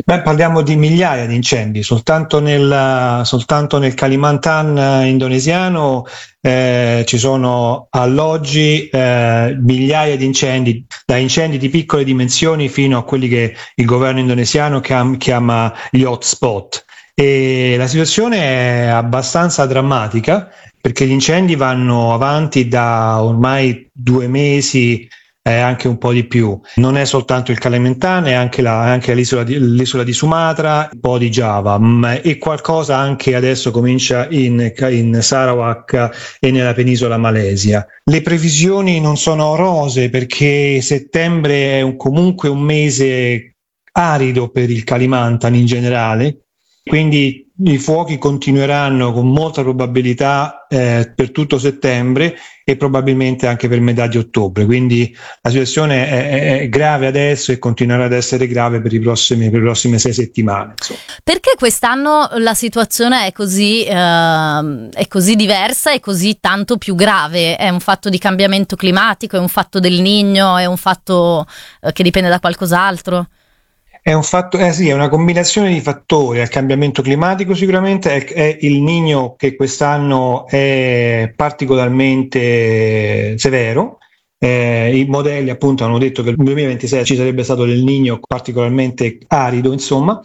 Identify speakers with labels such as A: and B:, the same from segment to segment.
A: Beh, parliamo di migliaia di incendi, soltanto nel Kalimantan indonesiano ci sono alloggi migliaia di incendi, da incendi di piccole dimensioni fino a quelli che il governo indonesiano chiama gli hotspot. E la situazione è abbastanza drammatica perché gli incendi vanno avanti da ormai 2 mesi, anche un po' di più. Non è soltanto il Kalimantan, è anche l'isola di Sumatra, un po' di Giava, e qualcosa anche adesso comincia in Sarawak e nella penisola Malesia. Le previsioni non sono rosee perché settembre è comunque un mese arido per il Kalimantan in generale, quindi i fuochi continueranno con molta probabilità per tutto settembre e probabilmente anche per metà di ottobre. Quindi la situazione è grave adesso e continuerà ad essere grave per le prossime 6 settimane. Insomma.
B: Perché quest'anno la situazione è così diversa e così tanto più grave? È un fatto di cambiamento climatico, è un fatto del Niño, è un fatto che dipende da qualcos'altro?
A: È un fatto, sì, è una combinazione di fattori. Il cambiamento climatico sicuramente è il Niño che quest'anno è particolarmente severo. I modelli appunto hanno detto che nel 2026 ci sarebbe stato del Niño particolarmente arido, insomma,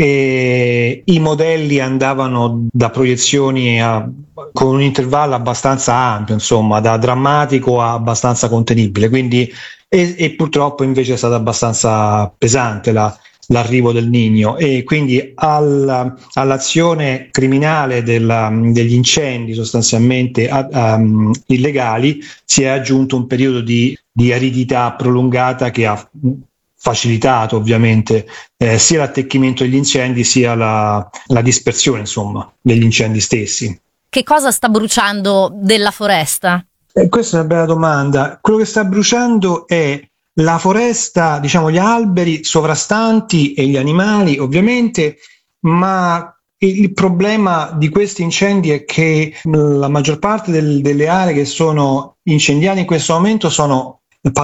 A: e i modelli andavano da proiezioni con un intervallo abbastanza ampio, insomma, da drammatico a abbastanza contenibile, quindi e purtroppo invece è stata abbastanza pesante l'arrivo del Niño, e quindi all'azione criminale degli incendi sostanzialmente illegali si è aggiunto un periodo di aridità prolungata che ha facilitato ovviamente sia l'attecchimento degli incendi sia la dispersione, insomma, degli incendi stessi.
B: Che cosa sta bruciando della foresta?
A: Questa è una bella domanda. Quello che sta bruciando è la foresta, diciamo gli alberi sovrastanti e gli animali ovviamente, ma il problema di questi incendi è che la maggior parte delle aree che sono incendiate in questo momento sono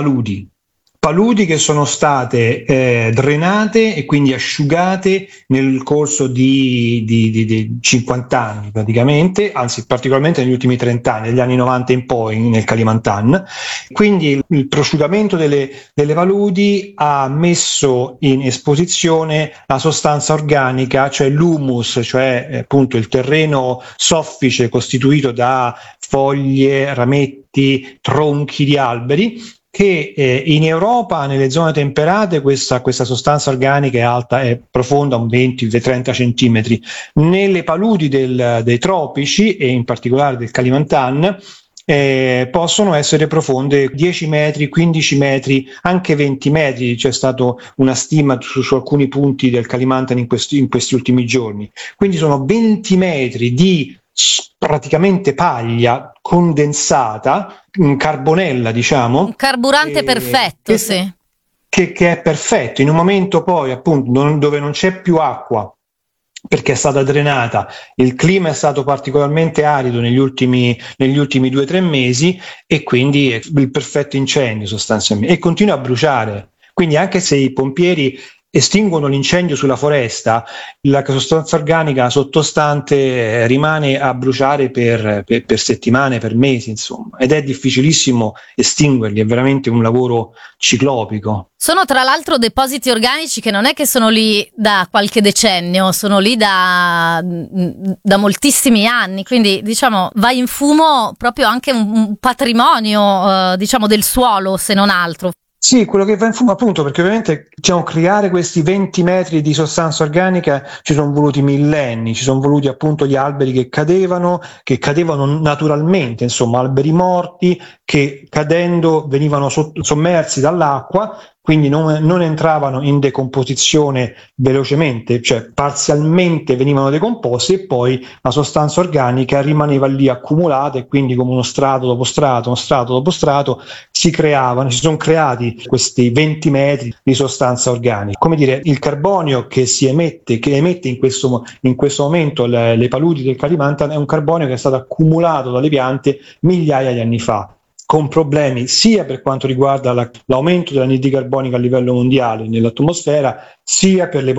A: paludi che sono state drenate e quindi asciugate nel corso di 50 anni praticamente, anzi particolarmente negli ultimi 30 anni, negli anni 90 in poi nel Kalimantan. Quindi il prosciugamento delle paludi ha messo in esposizione la sostanza organica, cioè l'humus, cioè appunto il terreno soffice costituito da foglie, rametti, tronchi di alberi, che in Europa nelle zone temperate questa sostanza organica è alta, è profonda un 20-30 centimetri. Nelle paludi dei tropici e in particolare del Kalimantan possono essere profonde 10 metri, 15 metri, anche 20 metri. C'è stata una stima su alcuni punti del Kalimantan in questi ultimi giorni. Quindi sono 20 metri di praticamente paglia condensata, carbonella, diciamo.
B: Un carburante perfetto, sì.
A: Che è perfetto in un momento poi appunto dove non c'è più acqua perché è stata drenata, il clima è stato particolarmente arido negli ultimi 2-3 mesi e quindi è il perfetto incendio sostanzialmente, e continua a bruciare. Quindi anche se i pompieri estinguono l'incendio sulla foresta, la sostanza organica sottostante rimane a bruciare per settimane, per mesi, insomma, ed è difficilissimo estinguerli, è veramente un lavoro ciclopico.
B: Sono tra l'altro depositi organici che non è che sono lì da qualche decennio, sono lì da moltissimi anni, quindi diciamo va in fumo proprio anche un patrimonio diciamo del suolo, se non altro.
A: Sì, quello che va in fumo appunto, perché ovviamente creare questi 20 metri di sostanza organica ci sono voluti millenni, ci sono voluti appunto gli alberi che cadevano naturalmente, insomma alberi morti che cadendo venivano sommersi dall'acqua, quindi non entravano in decomposizione velocemente, cioè parzialmente venivano decomposti e poi la sostanza organica rimaneva lì accumulata e quindi come uno strato dopo strato si sono creati questi 20 metri di sostanza organica. Come dire, il carbonio che emette in questo momento le paludi del Kalimantan è un carbonio che è stato accumulato dalle piante migliaia di anni fa, con problemi sia per quanto riguarda l'aumento dell'anidride carbonica a livello mondiale nell'atmosfera, sia per le